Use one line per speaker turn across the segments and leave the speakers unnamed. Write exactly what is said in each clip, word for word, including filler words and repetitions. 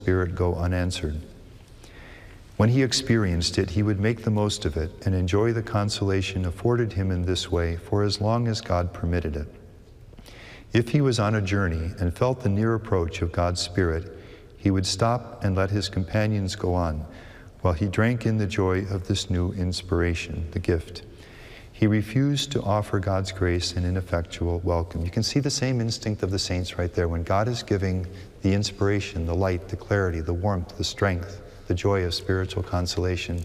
Spirit go unanswered. When he experienced it, he would make the most of it and enjoy the consolation afforded him in this way for as long as God permitted it. If he was on a journey and felt the near approach of God's Spirit, he would stop and let his companions go on, while he drank in the joy of this new inspiration, the gift. He refused to offer God's grace an ineffectual welcome. You can see the same instinct of the saints right there. When God is giving the inspiration, the light, the clarity, the warmth, the strength, the joy of spiritual consolation,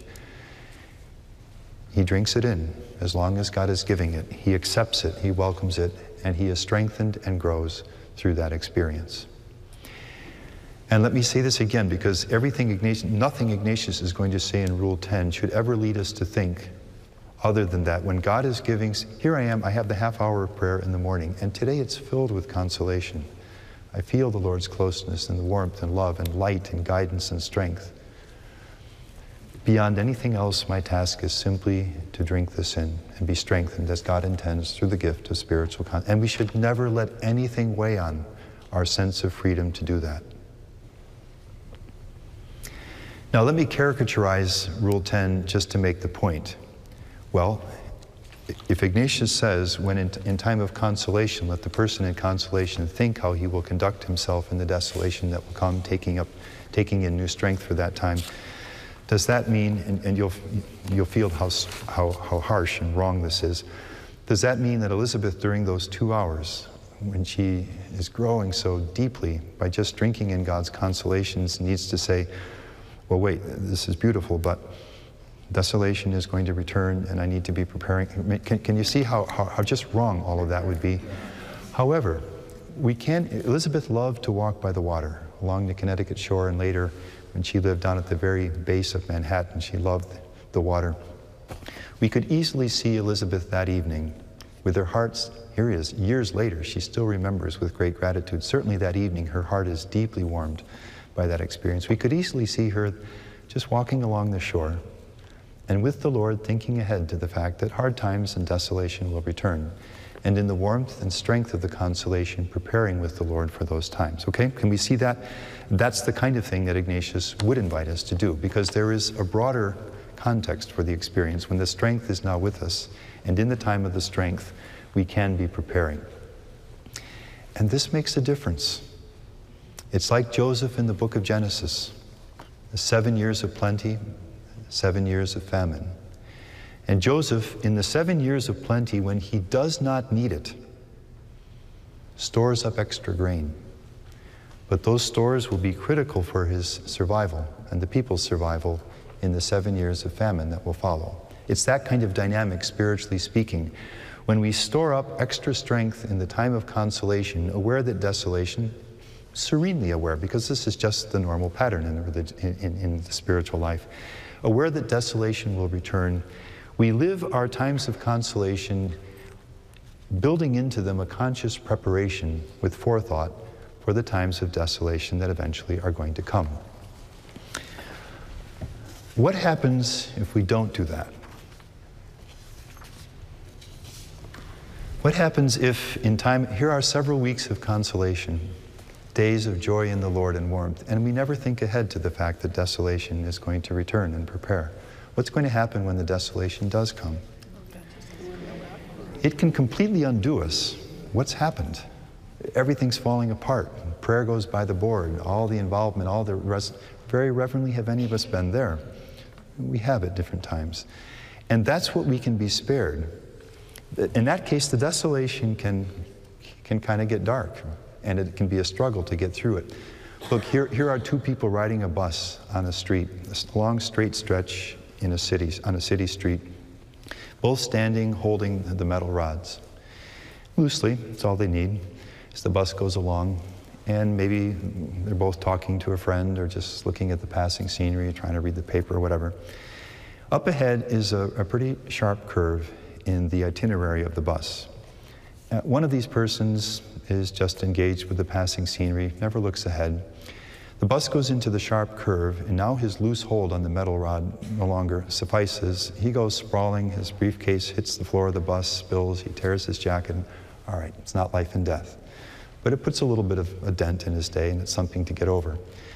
he drinks it in as long as God is giving it. He accepts it, he welcomes it, and he is strengthened and grows through that experience. And let me say this again, because everything Ignatius, nothing Ignatius is going to say in Rule ten should ever lead us to think other than that. When God is giving, here I am, I have the half hour of prayer in the morning, and today it's filled with consolation. I feel the Lord's closeness and the warmth and love and light and guidance and strength. Beyond anything else, my task is simply to drink this in and be strengthened as God intends through the gift of spiritual consolation. And we should never let anything weigh on our sense of freedom to do that. Now let me caricaturize Rule ten just to make the point. Well, if Ignatius says, when in, in time of consolation, let the person in consolation think how he will conduct himself in the desolation that will come, taking up, taking in new strength for that time, does that mean, and, and you'll, you'll feel how, how, how harsh and wrong this is, does that mean that Elizabeth, during those two hours, when she is growing so deeply by just drinking in God's consolations, needs to say, well, wait, this is beautiful, but desolation is going to return and I need to be preparing. Can, can you see how, how, how just wrong all of that would be? However, we can, Elizabeth loved to walk by the water along the Connecticut shore, and later when she lived down at the very base of Manhattan, she loved the water. We could easily see Elizabeth that evening with her hearts, here it is, years later, she still remembers with great gratitude. Certainly that evening, her heart is deeply warmed by that experience. We could easily see her just walking along the shore and with the Lord thinking ahead to the fact that hard times and desolation will return, and in the warmth and strength of the consolation, preparing with the Lord for those times. Okay, can we see that? That's the kind of thing that Ignatius would invite us to do, because there is a broader context for the experience. When the strength is now with us, and in the time of the strength, we can be preparing. And this makes a difference. It's like Joseph in the book of Genesis, the seven years of plenty, seven years of famine. And Joseph, in the seven years of plenty, when he does not need it, stores up extra grain. But those stores will be critical for his survival and the people's survival in the seven years of famine that will follow. It's that kind of dynamic, spiritually speaking. When we store up extra strength in the time of consolation, aware that desolation, serenely aware, because this is just the normal pattern in the, in, in the spiritual life, aware that desolation will return, we live our times of consolation building into them a conscious preparation with forethought for the times of desolation that eventually are going to come. What happens if we don't do that? What happens if in time, here are several weeks of consolation, days of joy in the Lord and warmth, and we never think ahead to the fact that desolation is going to return and prepare. What's going to happen when the desolation does come? It can completely undo us. What's happened? Everything's falling apart. Prayer goes by the board, all the involvement, all the rest. Very reverently have any of us been there. We have at different times. And that's what we can be spared. In that case, the desolation can, can kind of get dark, and it can be a struggle to get through it. Look, here, here are two people riding a bus on a street, a long straight stretch in a city, on a city street, both standing, holding the metal rods. Loosely, that's all they need, as the bus goes along, and maybe they're both talking to a friend or just looking at the passing scenery, trying to read the paper or whatever. Up ahead is a, a pretty sharp curve in the itinerary of the bus. Uh, one of these persons is just engaged with the passing scenery, never looks ahead. The bus goes into the sharp curve, and now his loose hold on the metal rod no longer suffices. He goes sprawling, his briefcase hits the floor of the bus, spills, he tears his jacket. All right, it's not life and death. But it puts a little bit of a dent in his day, and it's something to get over.